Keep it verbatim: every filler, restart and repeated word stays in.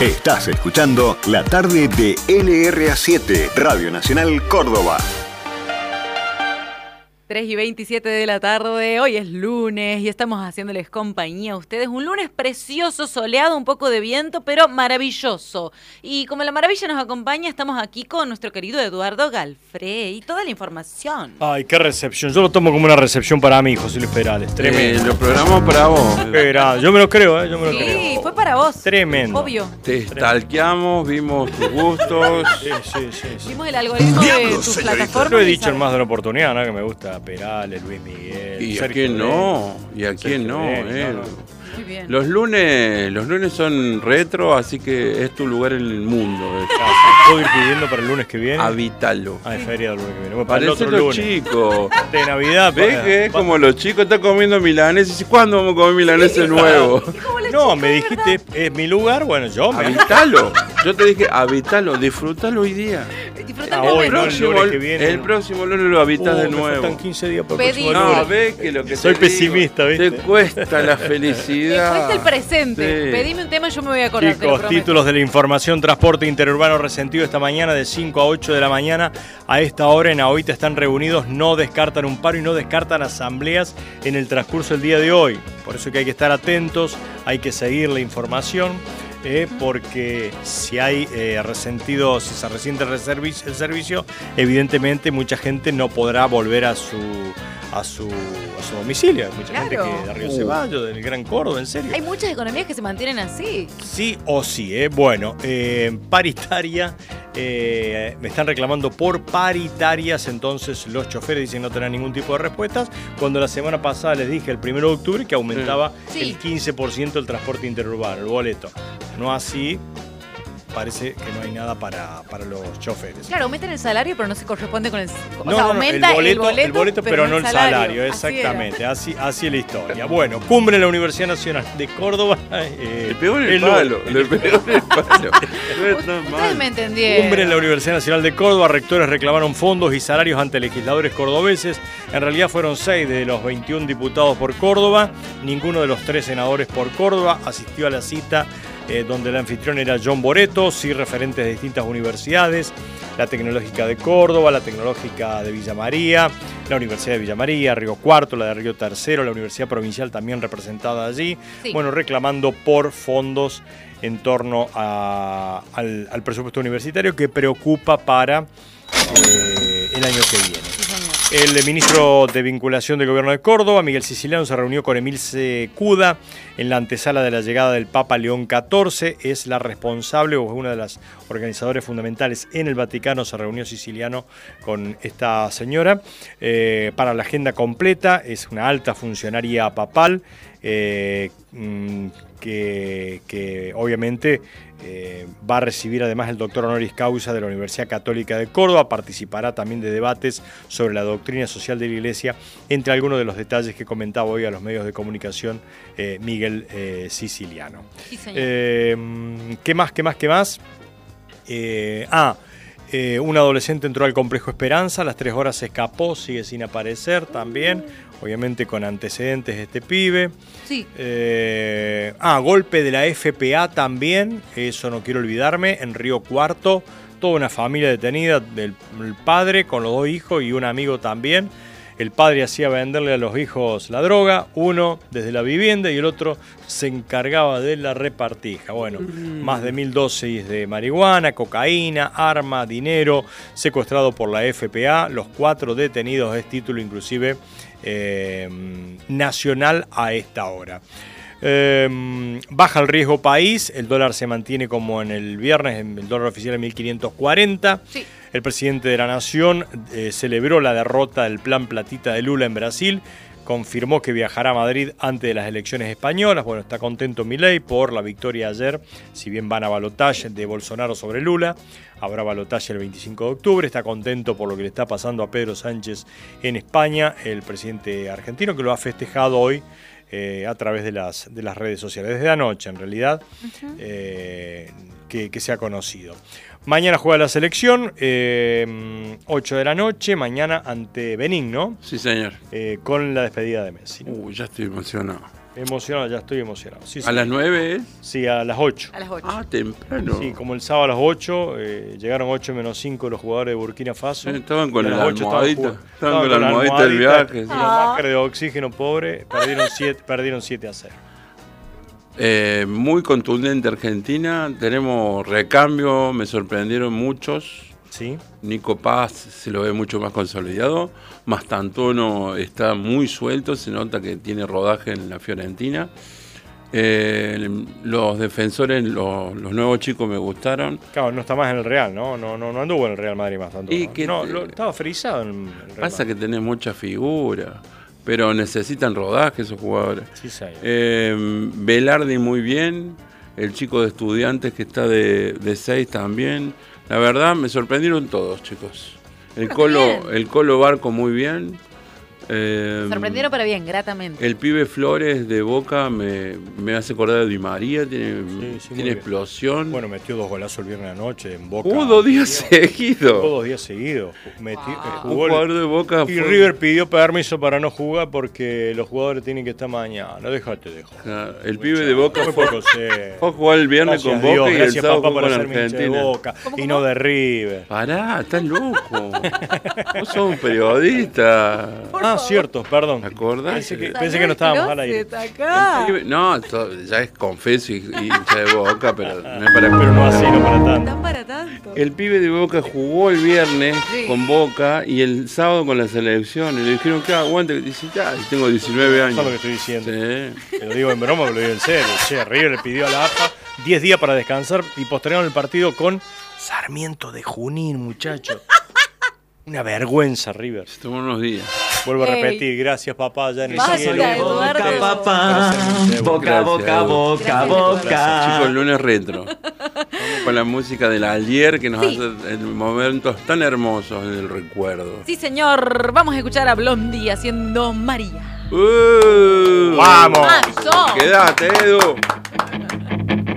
Estás escuchando La Tarde de L R A siete, Radio Nacional Córdoba. tres y veintisiete de la tarde, hoy es lunes y estamos haciéndoles compañía a ustedes. Un lunes precioso, soleado, un poco de viento, pero maravilloso. Y como la maravilla nos acompaña, estamos aquí con nuestro querido Eduardo Galfré y toda la información. Ay, qué recepción. Yo lo tomo como una recepción para mí, José Luis Perales. Tremendo. Eh, lo programamos para vos. Espera, yo me lo creo, ¿eh? Yo me lo Sí, creo. fue para vos. Tremendo. Obvio. Te stalkeamos, vimos tus gustos. Sí, sí, sí. sí. Vimos el algoritmo de tus plataformas. Lo he y dicho en sabes. más de una oportunidad, ¿no? Que me gusta Perales, Luis Miguel. Y a Sergio quién Denis. no, y a Sergio quién no, Denis, eh. no, no. Muy bien. Los lunes, los lunes son retro, así que es tu lugar en el mundo. ¿Puedo ir pidiendo para el lunes que viene? Habitalo. Ah, es feria del lunes que viene. Bueno, para el Parece otro los lunes. chicos. De Navidad. ¿Ves para- que es para- como los chicos están comiendo milaneses? ¿Y cuándo vamos a comer milaneses nuevos? No, me dijiste, es mi lugar, bueno, yo me... Habitalo. Yo te dije, habitalo, disfrútalo hoy día. Disfruta Ah, el hoy, momento. ¿no? El Próximo- lunes que viene. el próximo lunes lo habitas Uh, de me nuevo. faltan quince días para el Pedí. próximo No, lunes. ves que lo que Soy te digo, pesimista, ¿viste? Te cuesta la Me felicidad. cuesta el presente. Sí. Pedime un tema y yo me voy a acordar. te lo Chicos, prometo. títulos de la información, transporte interurbano resentido esta mañana de cinco a ocho de la mañana. A esta hora en Ahoita están reunidos, no descartan un paro y no descartan asambleas en el transcurso del día de hoy. Por eso que hay que estar atentos, hay que seguir la información, eh, porque si hay eh, resentido, si se resiente el, reservi- el servicio, evidentemente mucha gente no podrá volver a su a su, a su domicilio. Hay mucha Claro. gente que de Río Uh. Ceballos, del Gran Córdoba, en serio. Hay muchas economías que se mantienen así. Sí o sí, ¿eh? Bueno, eh, paritaria, eh, me están reclamando por paritarias, entonces los choferes dicen no tener ningún tipo de respuestas, cuando la semana pasada les dije el primero de octubre que aumentaba Sí. el quince por ciento el transporte interurbano, el boleto. No así, parece que no hay nada para, para los choferes. Claro, aumentan el salario, pero no se corresponde con el. O No, sea, no, no, aumenta el boleto, el boleto, pero, no el salario, Así exactamente, así, así es la historia. Bueno, cumbre en la Universidad Nacional de Córdoba. eh, Le pegó en el el palo. lunes. Le pegó en el palo. No era. es tan Ustedes mal. me entendieron. Cumbre en la Universidad Nacional de Córdoba, rectores reclamaron fondos y salarios ante legisladores cordobeses. En realidad fueron seis de los veintiún diputados por Córdoba, ninguno de los tres senadores por Córdoba asistió a la cita eh, donde el anfitrión era John Boretto, sí referentes de distintas universidades, la Tecnológica de Córdoba, la Tecnológica de Villa María, la Universidad de Villa María, Río Cuarto, la de Río Tercero, la Universidad Provincial también representada allí, Sí. bueno, reclamando por fondos en torno a- al, al presupuesto universitario que preocupa para eh, el año que viene. Sí, señor. El ministro de Vinculación del Gobierno de Córdoba, Miguel Siciliano, se reunió con Emilce Cuda en la antesala de la llegada del Papa León catorce. Es la responsable o es una de las organizadoras fundamentales en el Vaticano. Se reunió Siciliano con esta señora eh, para la agenda completa. Es una alta funcionaria papal eh, mm, que, que obviamente eh, va a recibir además el doctor honoris causa de la Universidad Católica de Córdoba. Participará también de debates sobre la doctrina social de la Iglesia, entre algunos de los detalles que comentaba hoy a los medios de comunicación eh, Miguel eh, Siciliano. Sí, señor. Eh, ¿Qué más, qué más, qué más? Eh, ah, eh, un adolescente entró al complejo Esperanza, a las tres horas se escapó, sigue sin aparecer también, obviamente con antecedentes este pibe. Sí. Eh, ah, golpe de la F P A también, eso no quiero olvidarme, en Río Cuarto, toda una familia detenida, del el padre con los dos hijos y un amigo también. El padre hacía venderle a los hijos la droga, uno desde la vivienda y el otro se encargaba de la repartija. Bueno, más de mil dosis de marihuana, cocaína, arma, dinero, secuestrado por la F P A. Los cuatro detenidos es título inclusive eh, nacional a esta hora. Eh, baja el riesgo país, el dólar se mantiene como en el viernes, el dólar oficial en mil quinientos cuarenta. Sí. El presidente de la Nación eh, celebró la derrota del plan Platita de Lula en Brasil, confirmó que viajará a Madrid antes de las elecciones españolas. Bueno, está contento Milei por la victoria ayer, si bien van a balotaje de Bolsonaro sobre Lula, habrá balotaje el veinticinco de octubre, está contento por lo que le está pasando a Pedro Sánchez en España, el presidente argentino que lo ha festejado hoy eh, a través de las, de las redes sociales, desde anoche en realidad, uh-huh. eh, que, que se ha conocido. Mañana juega la selección, eh, ocho de la noche, mañana ante Benín, ¿no? Sí, señor. Eh, con la despedida de Messi, ¿no? Uy, ya estoy emocionado. Emocionado, ya estoy emocionado. Sí, sí. ¿A las nueve es? Sí, a las ocho. A las ocho. Ah, temprano. Sí, como el sábado a las ocho, eh, llegaron ocho menos cinco los jugadores de Burkina Faso. Sí, estaban con Y a el las ocho almohadita. jugando- Estaban con la almohadita del viaje. Y sí. los máscaras de oxígeno pobre perdieron siete, perdieron siete a cero. Eh, muy contundente Argentina. Tenemos recambio, me sorprendieron muchos. Sí. Nico Paz se lo ve mucho más consolidado. Mastantuono está muy suelto, se nota que tiene rodaje en la Fiorentina. Eh, los defensores, los, los nuevos chicos me gustaron. Claro, no está más en el Real, ¿no? No, no, no anduvo en el Real Madrid más tanto. Y ¿no? que no, te- lo- estaba frisado en el Real Pasa Madrid. que tenés mucha figura, pero necesitan rodaje esos jugadores. Sí, señor. Eh, Velarde muy bien, el chico de Estudiantes que está de, de seis también. La verdad me sorprendieron todos, chicos. El Bueno, Colo, bien. el Colo Barco muy bien. Eh, Sorprendieron, pero bien, gratamente. El pibe Flores de Boca me, me hace acordar de Di María, tiene, Sí, sí, muy tiene bien. explosión. Bueno, metió dos golazos el viernes anoche en Boca. Jugó dos días Jugó seguidos. dos días seguidos. Metió- eh, Un jugó el- jugador de Boca y fue- River pidió permiso para no jugar porque los jugadores tienen que estar mañana. Déjate de joder. Claro, el pibe de Boca Muy fue, poco serio. fue a jugar el viernes Gracias con Boca Dios, y el gracias sábado papá jugó por con hacerme hincha de Argentina. Boca ¿Cómo, y cómo? no de River. Pará, estás loco. Vos sos un periodista. Ah, cierto, perdón. ¿Te acordás? Pensé que, Salí pensé que no del estábamos al aire. closet acá. El pibe- No, esto ya es confeso y, y hincha de Boca, pero no es para Pero no así, no para tanto. Están para tanto. El pibe de Boca jugó el viernes Sí. con Boca y el sábado con la selección. Y le dijeron que aguante. Dice, ya, tengo diecinueve años. Eso es lo que estoy diciendo. Sí. Te lo digo en broma, pero lo digo en serio. Che, River le pidió a la A F A diez días para descansar y postergaron el partido con Sarmiento de Junín, muchachos. Una vergüenza, River. Se tomó unos días. Vuelvo a Ey. repetir, gracias papá, ya en el Basta, cielo. Eduardo. Ustedes Boca, por hacerme hincha de Boca. Boca, boca, boca, Gracias, boca. Chicos, el lunes retro. Vamos con la música del Alier que nos Sí. hace en momentos tan hermosos del recuerdo. Sí, señor. Vamos a escuchar a Blondie haciendo María. ¡Uh! ¡Vamos! ¡Vamos! Quédate, Edu.